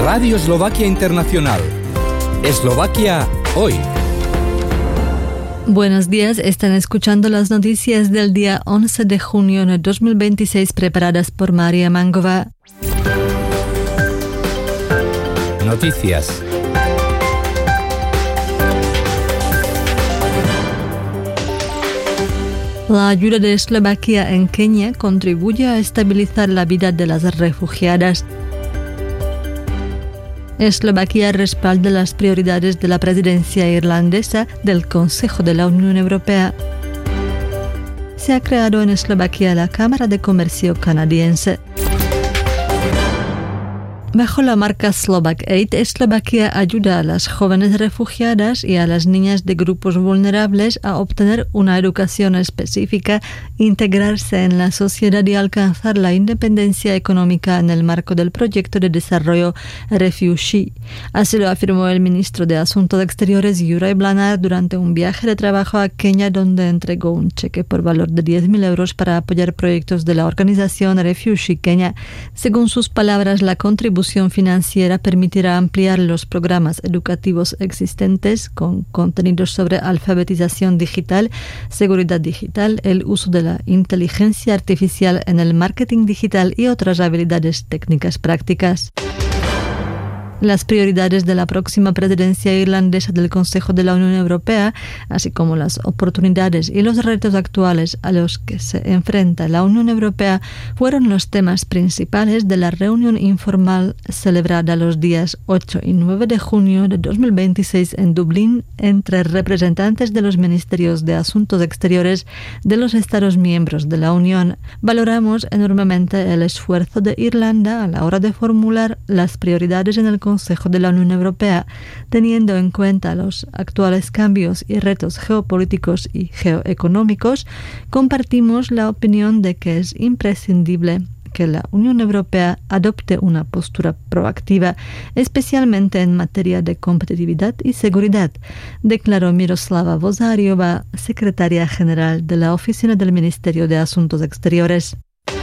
Radio Eslovaquia Internacional. Eslovaquia hoy. Buenos días, están escuchando las noticias del día 11 de junio de 2026 preparadas por María Mangova. Noticias. La ayuda de Eslovaquia en Kenia contribuye a estabilizar la vida de las refugiadas. Eslovaquia respalda las prioridades de la presidencia irlandesa del Consejo de la Unión Europea. Se ha creado en Eslovaquia la Cámara de Comercio Canadiense. Bajo la marca Slovak Aid, Eslovaquia ayuda a las jóvenes refugiadas y a las niñas de grupos vulnerables a obtener una educación específica, integrarse en la sociedad y alcanzar la independencia económica en el marco del proyecto de desarrollo Refugee. Así lo afirmó el ministro de Asuntos Exteriores, Juraj Blanár, durante un viaje de trabajo a Kenia, donde entregó un cheque por valor de 10.000 euros para apoyar proyectos de la organización Refugee Kenya. Según sus palabras, la contribución financiera permitirá ampliar los programas educativos existentes con contenidos sobre alfabetización digital, seguridad digital, el uso de la inteligencia artificial en el marketing digital y otras habilidades técnicas prácticas. Las prioridades de la próxima presidencia irlandesa del Consejo de la Unión Europea, así como las oportunidades y los retos actuales a los que se enfrenta la Unión Europea, fueron los temas principales de la reunión informal celebrada los días 8 y 9 de junio de 2026 en Dublín entre representantes de los ministerios de Asuntos Exteriores de los Estados miembros de la Unión. Valoramos enormemente el esfuerzo de Irlanda a la hora de formular las prioridades en el Consejo de la Unión Europea, teniendo en cuenta los actuales cambios y retos geopolíticos y geoeconómicos. Compartimos la opinión de que es imprescindible que la Unión Europea adopte una postura proactiva, especialmente en materia de competitividad y seguridad, declaró Miroslava Vozariova, secretaria general de la Oficina del Ministerio de Asuntos Exteriores.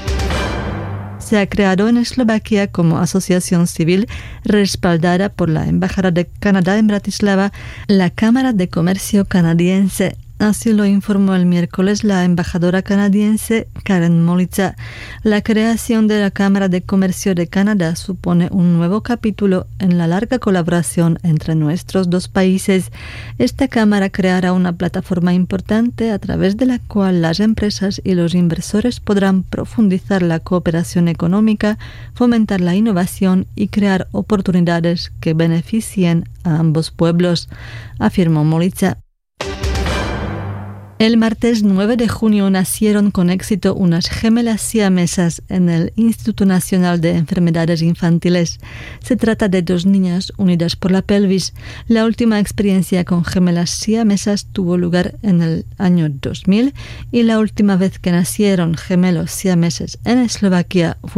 Se ha creado en Eslovaquia como asociación civil respaldada por la Embajada de Canadá en Bratislava, la Cámara de Comercio Canadiense. Así lo informó el miércoles la embajadora canadiense Karen Molica. La creación de la Cámara de Comercio de Canadá supone un nuevo capítulo en la larga colaboración entre nuestros dos países. Esta Cámara creará una plataforma importante a través de la cual las empresas y los inversores podrán profundizar la cooperación económica, fomentar la innovación y crear oportunidades que beneficien a ambos pueblos, afirmó Molica. El martes 9 de junio nacieron con éxito unas gemelas siamesas en el Instituto Nacional de Enfermedades Infantiles. Se trata de dos niñas unidas por la pelvis. La última experiencia con gemelas siamesas tuvo lugar en el año 2000 y la última vez que nacieron gemelos siameses en Eslovaquia